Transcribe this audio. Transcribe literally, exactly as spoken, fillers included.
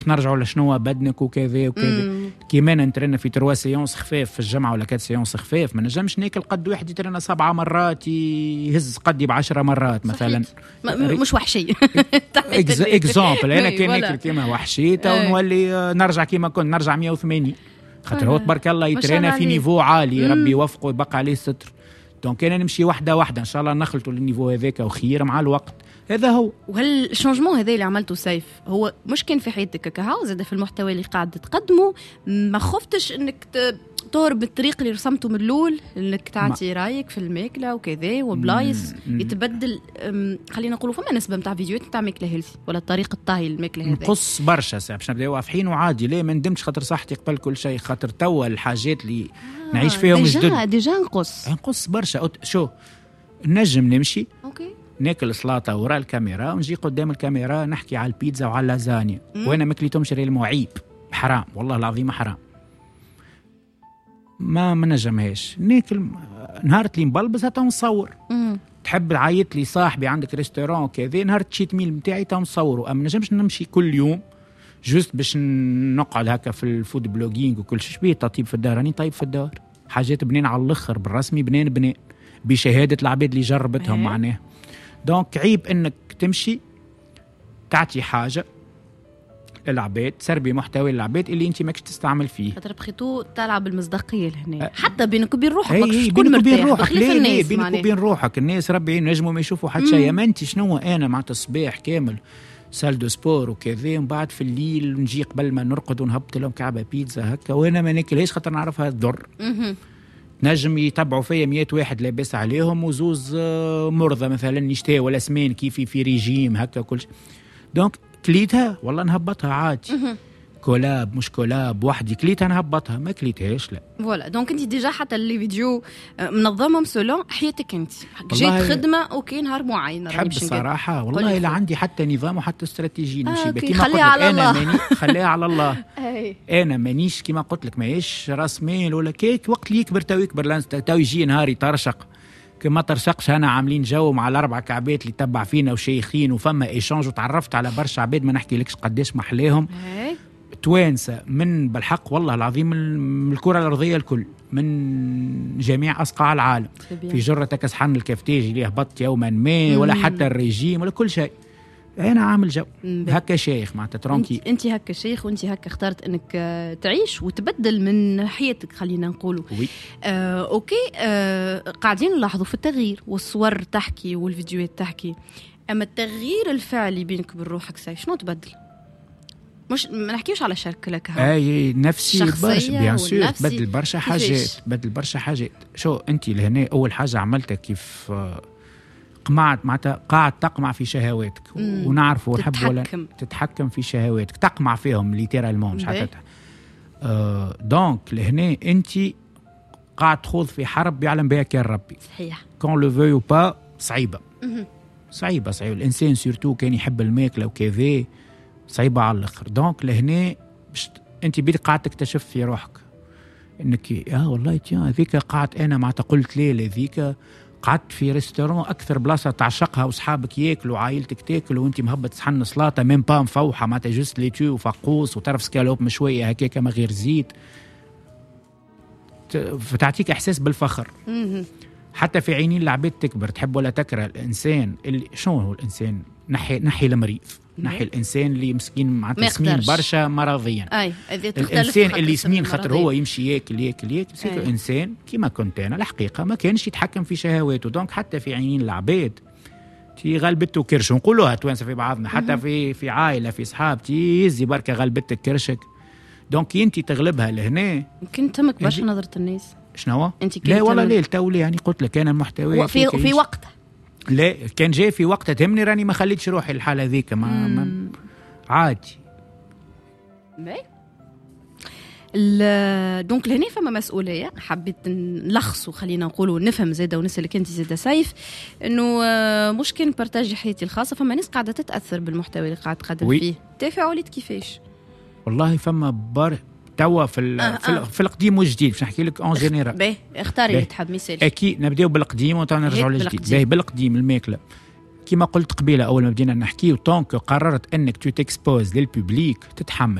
نرجعوا لشنو بدنك وكذا وكذا. كيما نترنا في تروا سيونس خفاف في الجمعه ولا كات سيونس خفاف، ما نجمش ناكل قد واحد يترنا سبعه مرات يهز قدي بعشرة مرات مثلا. مش وحشي اكزامبل انا كي ناكل كيما وحشي تو نولي نرجع كيما كنت نرجع مية وثمانين، خاطر هو تبارك الله يترنا في نيفو عالي، ربي يوفقه ويبقى عليه الستر. دونك انا نمشي واحده واحده ان شاء الله نخلطوا للنيفو هذاك وخير مع الوقت. هذا هو. وهل الشونجمون هذا اللي عملته سيف هو مش كان في حياتك كهو زاد في المحتوى اللي قاعد تقدمه؟ ما خفتش انك تطور بالطريق اللي رسمته من الاول، انك تعطي رايك في الماكله وكذا وبلايص يتبدل؟ خلينا نقولوا فما نسبه نتاع فيديوهات نتاع ماكله هيلثي ولا طريقه طهي الماكله هذه نقص برشا ساعه باش نبداو واضحين وعادي. ليه ما ندمتش خاطر صحتي قبل كل شيء، خاطر توا الحاجات اللي آه نعيش فيهم جدد ديجا ديجا نقص نقص برشا. شو نجم نمشي اوكي ناكل سلاطه وراء الكاميرا ونجي قدام الكاميرا نحكي على البيتزا وعلى اللازانيا وانا ما كليتهمش ريال معيب، حرام والله العظيم حرام. ما ما نجمهاش ناكل نهار اللي مبلبز حتى نصور. مم. تحب عيط لي صاحبي عندك ريستوران كذا نهار التشيت ميل نتاعي تا نصوره. اما نجمش نمشي كل يوم جوست باش نقعد هكا في الفود بلوجينج وكل شيء. شبيه تطيب في الدار راني طيب في الدار حاجات بنين على الاخر بالرسمي بنين بنين بشهاده العباد اللي جربتهم معناه. دونك عيب انك تمشي تعطي حاجه للعباد تسربي محتوى للعباد اللي انت ماكش تستعمل فيه. خاطر بخيتو تلعب المصداقيه لهنا أه حتى بينك وبين روحك ماكش تكون مرتاح روحك. ليه ليه بينك وبين روحك الناس ربي نجموا ما يشوفوا حتى شيء. ما انت شنو انا مع الصباح كامل سال دو سبور وكذا ومن بعد في الليل نجي قبل ما نرقد ونهبط لهم كعبه بيتزا هكا وانا ما ناكلهاش خاطر نعرفها تضر. نجم يتبعوا فيا مية واحد لاباس عليهم وزوز مرضى مثلا يشتاي ولا سمين كيفي في ريجيم هكا كل شيء. دونك كليتها والله نهبطها عادي. كولاب مش كولاب وحدي كليتها نهبطها ما كليتهاش لا. فوالا دونك انت ديجا حتى اللي فيديو منظمهم سولون حياتك انت جيت خدمه اوكي نهار معين حب الصراحه والله لا عندي حتى نظام وحتى استراتيجيه نمشي آه بكي. ما قلت لك انا ماني خليها على الله. انا مانيش كيما قلت لك ماهيش راس مال ولا كيك وقت اللي يكبر تو يكبر تو يجي نهار يطرشق كما ترشقش. انا عاملين جو مع الاربع كعبات اللي تبع فينا وشيخين وفما ايشانج وتعرفت على برشا عباد ما نحكي لكش قداش محليهم توانسه من بالحق والله العظيم من الكره الارضيه الكل من جميع اصقاع العالم. في جره كسحن الكفتاجي اللي هبطت يوما ما ولا حتى الريجيم ولا كل شيء. انا عامل جو هكا شيخ معناتها ترونكي. انت هكا شيخ وانت هكا اخترت انك تعيش وتبدل من حياتك خلينا نقولوا. آه، اوكي آه، قاعدين نلاحظوا في التغيير والصور تحكي والفيديوهات تحكي. اما التغيير الفعلي بينك وبين روحك ساي شنو تبدل؟ مش ما نحكيوش على شكلك ها اي نفسي برشا بيان سور تبدل برشا حاجات تبدل برشا حاجات. شو انت لهنا اول حاجه عملتها كيف قمعت معناتها قاعد تقمع في شهواتك ونعرف ونحب ولا تتحكم في شهواتك تقمع فيهم ليترالمون مش حتى آه دونك لهنا انت قاعد تخوض في حرب يعلم بها كان ربي. صحيح كون لو فيو با صعيبه صعيبه صعيبه. الانسان سورتو كان يحب الماكله وكذا صعيبه على الاخر. دونك لهنا انت بدك قاعد تكتشف في روحك انك اه والله تيان هذيك قاعد انا مع قلت ليه هذيك قعدت في ريستوران اكثر بلاصه تعشقها واصحابك ياكلوا وعائلتك تاكل وانت مهبط صحن سلاطه ميم با مفوحه معناتها جوست ليتو وفقوس وطرف سكالوب مشويه هكاك من غير زيت فتعطيك احساس بالفخر. حتى في عينين العباد تكبر تحب ولا تكره الانسان اللي شنو هو الانسان نحي نحي المريض نحي الانسان اللي مسكين مع تسمين برشا مرضيا. اي الانسان اللي سمين خاطر هو يمشي ياكل ياكل ياكل سيكو انسان كيما كنت انا الحقيقه ما كانش يتحكم في شهواته. دونك حتى في عينين العباد تي غلبته كرش نقولوها توانسه في بعضنا حتى في في عائله في صحاب تي يزي بركه غلبتك كرشك. دونك انت تغلبها لهنا يمكن تمك برشا نظره الناس. شنو لا والله ليه التولي يعني قلت لك انا المحتوى في في وقتها لا كان جاي في وقتها تهمني راني ما خليتش روحي الحاله ذيك ما, ما عادي. دونك لهنا فما مسؤوليه حبيت نلخصوا خلينا نقولوا نفهم زاده ونسالك انت زاده سيف انه مش كان بارتاجي حياتي الخاصه فما ناس قاعده تتاثر بالمحتوى اللي قاعد تقدم فيه. تفاعلات كيفاش؟ والله فما بار توا في آه في, آه. في القديم والجديد باش نحكي لك اون جينيرال. باهي اختاري اللي تحب مثال. اكيد نبداو بالقديم ونرجعوا للجديد. باهي بالقديم الماكله كما قلت قبيله أول ما بدينا نحكي وطونك قررت أنك تو تكسبوز للببليك تتحمل